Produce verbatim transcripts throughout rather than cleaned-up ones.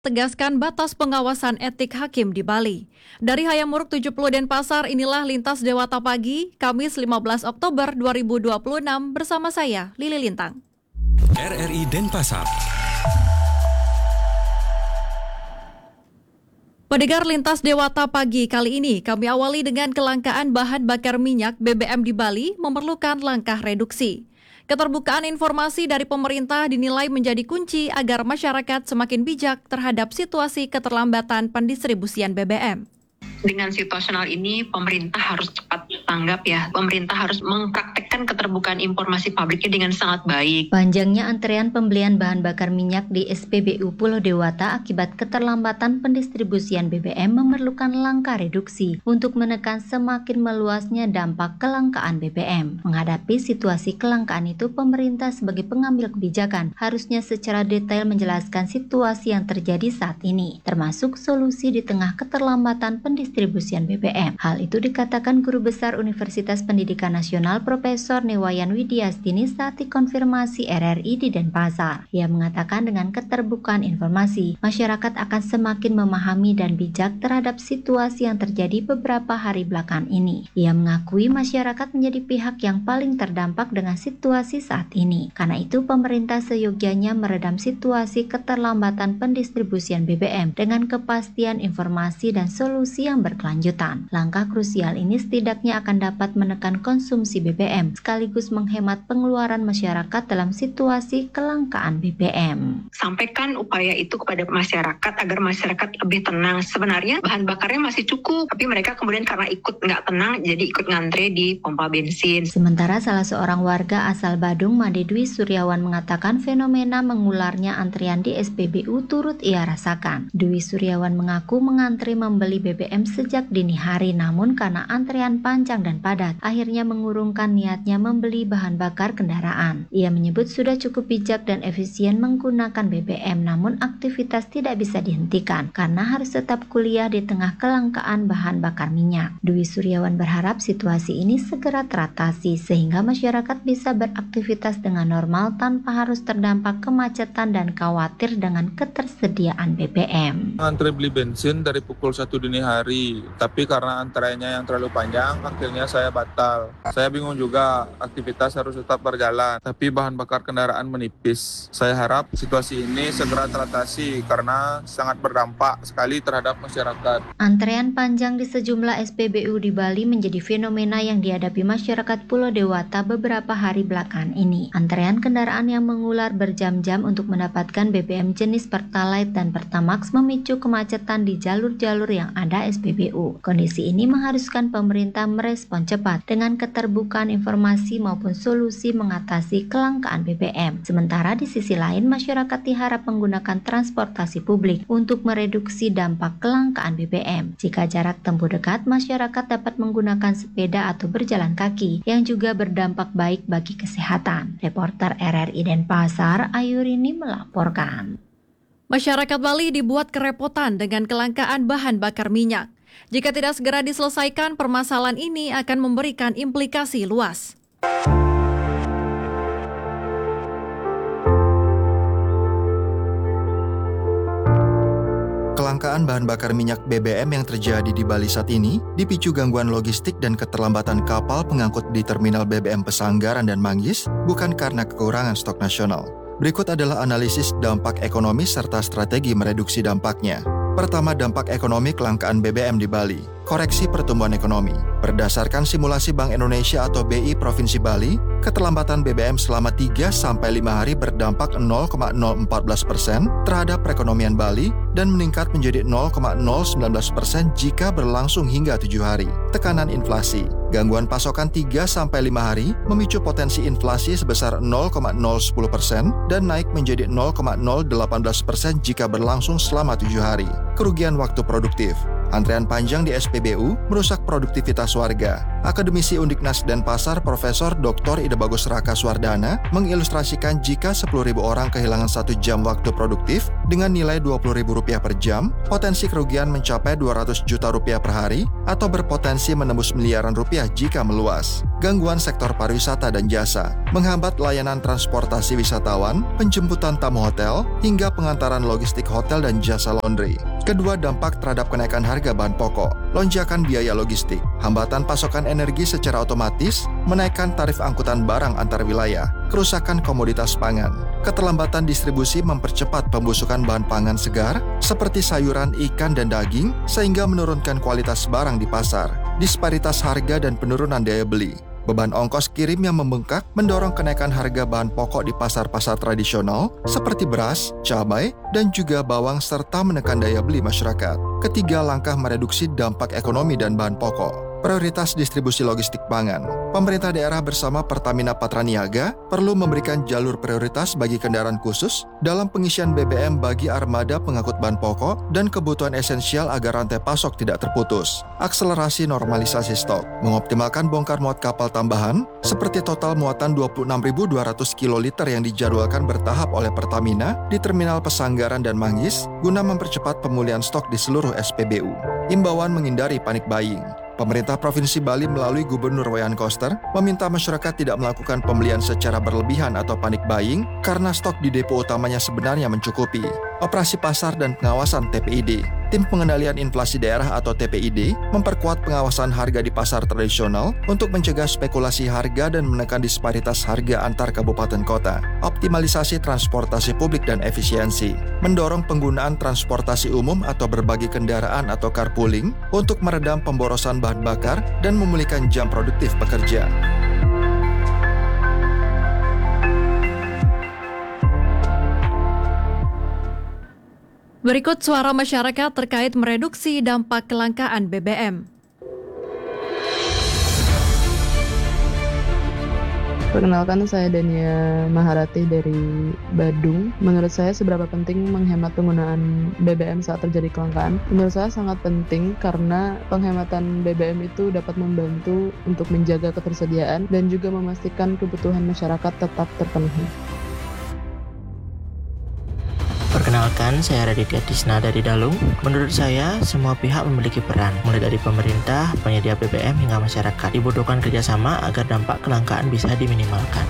Tegaskan batas pengawasan etik hakim di Bali. Dari Hayamuruk tujuh puluh Denpasar, inilah Lintas Dewata Pagi, Kamis lima belas Oktober dua ribu dua puluh enam bersama saya, Lili Lintang. R R I Denpasar. Pendengar Lintas Dewata Pagi kali ini, kami awali dengan kelangkaan bahan bakar minyak B B M di Bali memerlukan langkah reduksi. Keterbukaan informasi dari pemerintah dinilai menjadi kunci agar masyarakat semakin bijak terhadap situasi keterlambatan pendistribusian B B M. Dengan situasional ini, pemerintah harus cepat tanggap ya. Pemerintah harus mempraktekkan keterbukaan informasi publiknya dengan sangat baik. Panjangnya antrean pembelian bahan bakar minyak di S P B U Pulau Dewata akibat keterlambatan pendistribusian B B M memerlukan langkah reduksi untuk menekan semakin meluasnya dampak kelangkaan B B M. Menghadapi situasi kelangkaan itu, pemerintah sebagai pengambil kebijakan harusnya secara detail menjelaskan situasi yang terjadi saat ini, termasuk solusi di tengah keterlambatan pendistribusian distribusian B B M. Hal itu dikatakan Guru Besar Universitas Pendidikan Nasional Profesor Newayan Widiastini saat dikonfirmasi R R I di Denpasar. Ia mengatakan dengan keterbukaan informasi, masyarakat akan semakin memahami dan bijak terhadap situasi yang terjadi beberapa hari belakangan ini. Ia mengakui masyarakat menjadi pihak yang paling terdampak dengan situasi saat ini. Karena itu pemerintah seyogyanya meredam situasi keterlambatan pendistribusian B B M dengan kepastian informasi dan solusi yang berkelanjutan. Langkah krusial ini setidaknya akan dapat menekan konsumsi B B M sekaligus menghemat pengeluaran masyarakat dalam situasi kelangkaan B B M. Sampaikan upaya itu kepada masyarakat agar masyarakat lebih tenang. Sebenarnya bahan bakarnya masih cukup, tapi mereka kemudian karena ikut nggak tenang jadi ikut ngantre di pompa bensin. Sementara salah seorang warga asal Badung, Made Dwi Suryawan, mengatakan fenomena mengularnya antrian di S P B U turut ia rasakan. Dwi Suryawan mengaku mengantri membeli B B M sejak dini hari, namun karena antrean panjang dan padat, akhirnya mengurungkan niatnya membeli bahan bakar kendaraan. Ia menyebut sudah cukup bijak dan efisien menggunakan B B M, namun aktivitas tidak bisa dihentikan karena harus tetap kuliah di tengah kelangkaan bahan bakar minyak. Dwi Suryawan berharap situasi ini segera teratasi sehingga masyarakat bisa beraktivitas dengan normal tanpa harus terdampak kemacetan dan khawatir dengan ketersediaan B B M. Antri beli bensin dari pukul satu dini hari, tapi karena antreannya yang terlalu panjang, akhirnya saya batal. Saya bingung juga, aktivitas harus tetap berjalan, tapi bahan bakar kendaraan menipis. Saya harap situasi ini segera teratasi karena sangat berdampak sekali terhadap masyarakat. Antrean panjang di sejumlah S P B U di Bali menjadi fenomena yang dihadapi masyarakat Pulau Dewata beberapa hari belakangan ini. Antrean kendaraan yang mengular berjam-jam untuk mendapatkan B B M jenis Pertalite dan Pertamax memicu kemacetan di jalur-jalur yang ada S P B U. Kondisi ini mengharuskan pemerintah merespon cepat dengan keterbukaan informasi maupun solusi mengatasi kelangkaan B B M. Sementara di sisi lain, masyarakat diharap menggunakan transportasi publik untuk mereduksi dampak kelangkaan B B M. Jika jarak tempuh dekat, masyarakat dapat menggunakan sepeda atau berjalan kaki yang juga berdampak baik bagi kesehatan. Reporter R R I Denpasar, Ayurini melaporkan. Masyarakat Bali dibuat kerepotan dengan kelangkaan bahan bakar minyak. Jika tidak segera diselesaikan, permasalahan ini akan memberikan implikasi luas. Kelangkaan bahan bakar minyak B B M yang terjadi di Bali saat ini dipicu gangguan logistik dan keterlambatan kapal pengangkut di terminal B B M Pesanggaran dan Manggis, bukan karena kekurangan stok nasional. Berikut adalah analisis dampak ekonomi serta strategi mereduksi dampaknya. Pertama, dampak ekonomi kelangkaan B B M di Bali. Koreksi pertumbuhan ekonomi. Berdasarkan simulasi Bank Indonesia atau B I Provinsi Bali, keterlambatan B B M selama tiga sampai lima hari berdampak nol koma nol satu empat persen terhadap perekonomian Bali dan meningkat menjadi nol koma nol sembilan persen jika berlangsung hingga tujuh hari. Tekanan inflasi. Gangguan pasokan tiga sampai lima hari memicu potensi inflasi sebesar nol koma nol satu nol persen dan naik menjadi nol koma nol delapan persen jika berlangsung selama tujuh hari. Kerugian waktu produktif. Antrean panjang di S P B U merusak produktivitas warga. Akademisi Undiknas Denpasar Profesor Doktor Ida Bagus Raka Swardana mengilustrasikan jika sepuluh ribu orang kehilangan satu jam waktu produktif dengan nilai dua puluh ribu rupiah per jam, potensi kerugian mencapai dua ratus juta rupiah per hari atau berpotensi menembus miliaran rupiah jika meluas. Gangguan sektor pariwisata dan jasa, menghambat layanan transportasi wisatawan, penjemputan tamu hotel, hingga pengantaran logistik hotel dan jasa laundry. Kedua, dampak terhadap kenaikan harga bahan pokok, lonjakan biaya logistik, hambatan pasokan energi secara otomatis, menaikkan tarif angkutan barang antar wilayah, kerusakan komoditas pangan, keterlambatan distribusi mempercepat pembusukan bahan pangan segar seperti sayuran, ikan, dan daging sehingga menurunkan kualitas barang di pasar, disparitas harga dan penurunan daya beli. Beban ongkos kirim yang membengkak mendorong kenaikan harga bahan pokok di pasar-pasar tradisional seperti beras, cabai, dan juga bawang serta menekan daya beli masyarakat. Ketiga, langkah mereduksi dampak ekonomi dan bahan pokok. Prioritas distribusi logistik pangan. Pemerintah daerah bersama Pertamina Patraniaga perlu memberikan jalur prioritas bagi kendaraan khusus dalam pengisian B B M bagi armada pengangkut bahan pokok dan kebutuhan esensial agar rantai pasok tidak terputus. Akselerasi normalisasi stok, mengoptimalkan bongkar muat kapal tambahan seperti total muatan dua puluh enam ribu dua ratus kiloliter yang dijadwalkan bertahap oleh Pertamina di Terminal Pesanggaran dan Manggis guna mempercepat pemulihan stok di seluruh S P B U. Imbauan menghindari panik buying. Pemerintah Provinsi Bali melalui Gubernur Wayan Koster meminta masyarakat tidak melakukan pembelian secara berlebihan atau panik buying karena stok di depo utamanya sebenarnya mencukupi. Operasi pasar dan pengawasan T P I D. Tim Pengendalian Inflasi Daerah atau T P I D memperkuat pengawasan harga di pasar tradisional untuk mencegah spekulasi harga dan menekan disparitas harga antar kabupaten kota. Optimalisasi transportasi publik dan efisiensi. Mendorong penggunaan transportasi umum atau berbagi kendaraan atau carpooling untuk meredam pemborosan bahan bakar dan memulihkan jam produktif pekerja. Berikut suara masyarakat terkait mereduksi dampak kelangkaan B B M. Perkenalkan, saya Dania Maharati dari Badung. Menurut saya seberapa penting menghemat penggunaan B B M saat terjadi kelangkaan? Menurut saya sangat penting karena penghematan B B M itu dapat membantu untuk menjaga ketersediaan dan juga memastikan kebutuhan masyarakat tetap terpenuhi. Perkenalkan, saya Raditya Tisna dari Dalung. Menurut saya, semua pihak memiliki peran, mulai dari pemerintah, penyedia B B M, hingga masyarakat. Dibutuhkan kerjasama agar dampak kelangkaan bisa diminimalkan.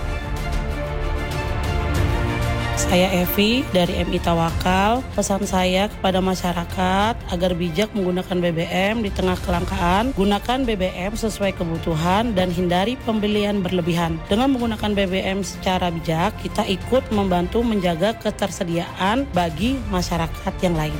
Saya Evi dari M I Tawakal. Pesan saya kepada masyarakat agar bijak menggunakan B B M di tengah kelangkaan. Gunakan B B M sesuai kebutuhan dan hindari pembelian berlebihan. Dengan menggunakan B B M secara bijak, kita ikut membantu menjaga ketersediaan bagi masyarakat yang lain.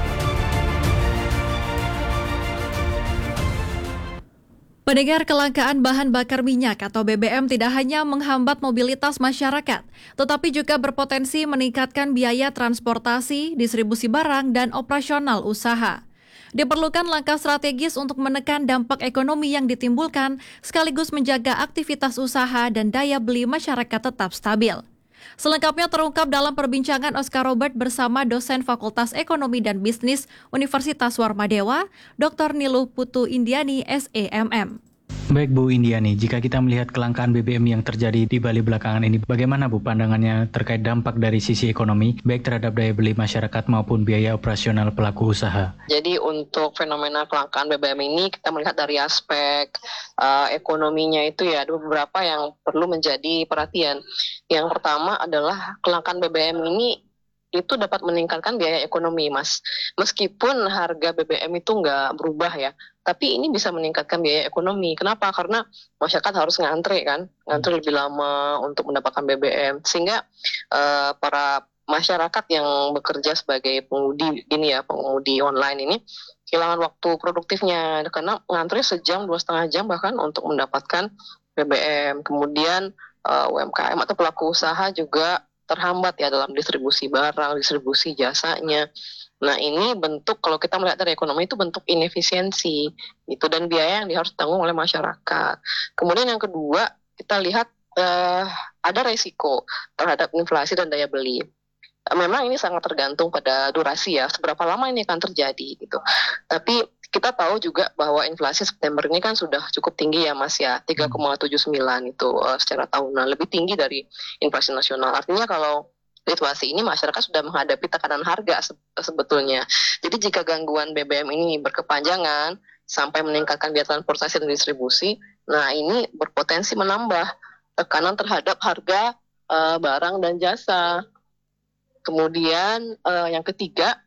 Pendengar, kelangkaan bahan bakar minyak atau B B M tidak hanya menghambat mobilitas masyarakat, tetapi juga berpotensi meningkatkan biaya transportasi, distribusi barang, dan operasional usaha. Diperlukan langkah strategis untuk menekan dampak ekonomi yang ditimbulkan, sekaligus menjaga aktivitas usaha dan daya beli masyarakat tetap stabil. Selengkapnya terungkap dalam perbincangan Oscar Robert bersama dosen Fakultas Ekonomi dan Bisnis Universitas Warmadewa, Doktor Niluh Putu Indiani, S E M M. Baik Bu Indiani, jika kita melihat kelangkaan B B M yang terjadi di Bali belakangan ini, bagaimana Bu pandangannya terkait dampak dari sisi ekonomi, baik terhadap daya beli masyarakat maupun biaya operasional pelaku usaha? Jadi untuk fenomena kelangkaan B B M ini kita melihat dari aspek uh, ekonominya itu ya, ada beberapa yang perlu menjadi perhatian. Yang pertama adalah kelangkaan B B M ini itu dapat meningkatkan biaya ekonomi, Mas. Meskipun harga B B M itu nggak berubah ya, tapi ini bisa meningkatkan biaya ekonomi. Kenapa? Karena masyarakat harus ngantre kan, ngantre lebih lama untuk mendapatkan B B M. Sehingga uh, para masyarakat yang bekerja sebagai pengemudi ini ya, pengemudi online ini, kehilangan waktu produktifnya. Karena ngantre sejam, dua setengah jam bahkan untuk mendapatkan B B M. Kemudian uh, U M K M atau pelaku usaha juga terhambat ya dalam distribusi barang, distribusi jasanya. Nah ini bentuk, kalau kita melihat dari ekonomi itu bentuk inefisiensi itu, dan biaya yang harus ditanggung oleh masyarakat. Kemudian yang kedua, kita lihat uh, ada resiko terhadap inflasi dan daya beli. Memang ini sangat tergantung pada durasi ya, seberapa lama ini akan terjadi gitu. Tapi kita tahu juga bahwa inflasi September ini kan sudah cukup tinggi ya Mas ya, tiga koma tujuh sembilan itu uh, secara tahunan, lebih tinggi dari inflasi nasional. Artinya kalau situasi ini masyarakat sudah menghadapi tekanan harga se- sebetulnya. Jadi jika gangguan B B M ini berkepanjangan sampai meningkatkan biaya transportasi dan distribusi, nah ini berpotensi menambah tekanan terhadap harga uh, barang dan jasa. Kemudian uh, yang ketiga,